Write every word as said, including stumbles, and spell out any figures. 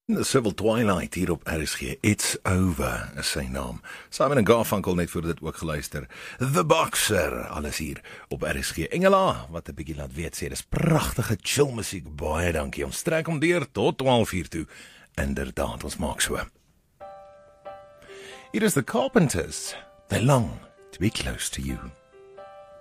The Civil Twilight hier op R S G. It's Over is sy naam. Simon en Garfunkel net voor dit ook geluister. The Boxer, alles hier op R S G. Engela, wat 'n bietjie laat weet sê, dis pragtige chill musiek. Baie dankie. Ons trek hom deur tot twaalf uur toe. Inderdaad, ons maak so. Hier is The Carpenters. They long to be close to you.